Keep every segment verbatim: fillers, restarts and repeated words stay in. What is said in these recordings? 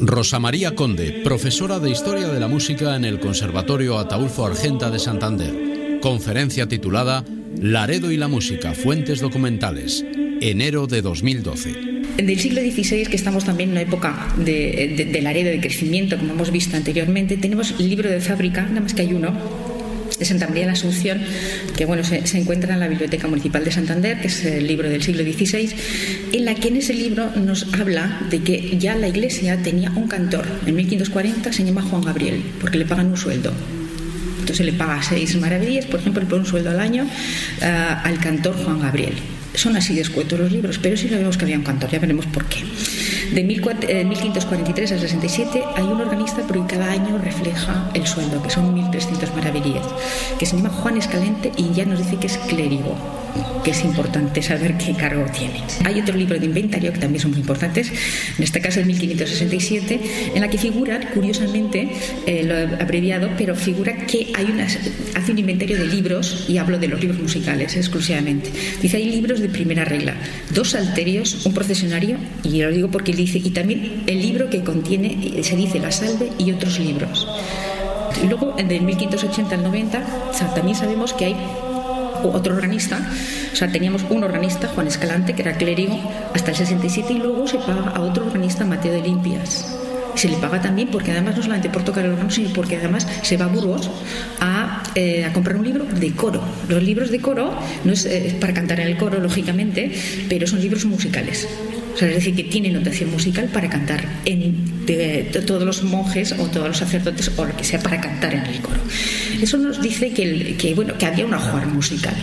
Rosa María Conde, profesora de Historia de la Música en el Conservatorio Ataulfo Argenta de Santander. Conferencia titulada Laredo y la música, fuentes documentales, enero de dos mil doce. Del siglo dieciséis, que estamos también en una época de, de, de Laredo, de crecimiento, como hemos visto anteriormente, tenemos el libro de fábrica, nada más que hay uno, de Santa María de la Asunción, que bueno, se, se encuentra en la Biblioteca Municipal de Santander, que es el libro del siglo dieciséis, en la que en ese libro nos habla de que ya la Iglesia tenía un cantor. En mil quinientos cuarenta se llama Juan Gabriel, porque le pagan un sueldo. Entonces le paga seis maravedíes, por ejemplo, por un sueldo al año uh, al cantor Juan Gabriel. Son así de escuetos los libros, pero sí sabemos que había un cantor, ya veremos por qué. De mil quinientos cuarenta y tres al sesenta y siete hay un organista, pero cada año refleja el sueldo, que son mil trescientos maravedíes, que se llama Juan Escalente y ya nos dice que es clérigo, que es importante saber qué cargo tiene. Hay otro libro de inventario que también son muy importantes, en este caso el mil quinientos sesenta y siete, en la que figura, curiosamente, eh, lo he abreviado, pero figura que hay unas, hace un inventario de libros, y hablo de los libros musicales exclusivamente. Dice, hay libros de primera regla, dos salterios, un procesionario, y lo digo porque dice, y también el libro que contiene, se dice la salve y otros libros. Y luego, del mil quinientos ochenta al noventa, o sea, también sabemos que hay otro organista, o sea, teníamos un organista, Juan Escalante, que era clérigo, hasta el sesenta y siete, y luego se paga a otro organista, Mateo de Limpias. Se le paga también porque además no solamente por tocar el órgano, sino porque además se va a Burgos a, eh, a comprar un libro de coro. Los libros de coro no es eh, para cantar en el coro, lógicamente, pero son libros musicales. O sea, es decir, que tiene notación musical para cantar en de, de todos los monjes o todos los sacerdotes o lo que sea para cantar en el coro. Eso nos dice que, el, que, bueno, que había un ajuar musical.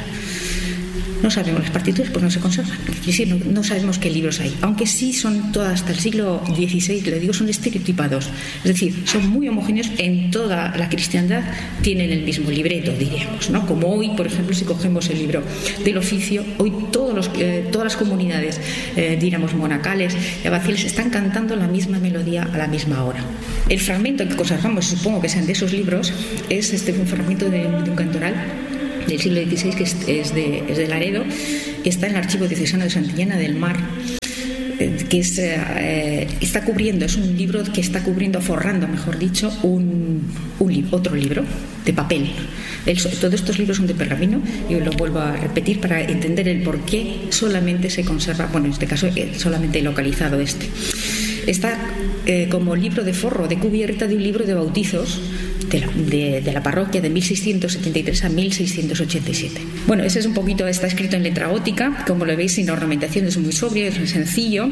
No sabemos las partituras, pues no se conservan. Es decir, no, no sabemos qué libros hay. Aunque sí son todas, hasta el siglo dieciséis, le digo, son estereotipados. Es decir, son muy homogéneos en toda la cristiandad, tienen el mismo libreto, diríamos, ¿no? Como hoy, por ejemplo, si cogemos el libro del oficio, hoy todos los, eh, todas las comunidades, eh, diríamos, monacales y abaciales, están cantando la misma melodía a la misma hora. El fragmento que conservamos, supongo que sean de esos libros, es este, un fragmento de, de un cantoral del siglo dieciséis, que es, es, de, es de Laredo, que está en el Archivo Diocesano de Santillana del Mar, eh, que es, eh, está cubriendo, es un libro que está cubriendo, forrando, mejor dicho, un, un li- otro libro de papel. El, todos estos libros son de pergamino, y lo vuelvo a repetir para entender el por qué solamente se conserva, bueno, en este caso eh, solamente localizado este. Está eh, como libro de forro, de cubierta de un libro de bautizos de la, de, de la parroquia de mil seiscientos setenta y tres a mil seiscientos ochenta y siete. Bueno, ese es un poquito, está escrito en letra gótica, como lo veis, sin ornamentación, es muy sobrio, es muy sencillo.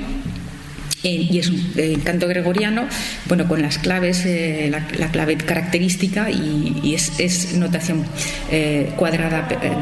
Eh, y es un eh, canto gregoriano, bueno, con las claves, eh, la, la clave característica, y, y es, es notación eh, cuadrada. Eh,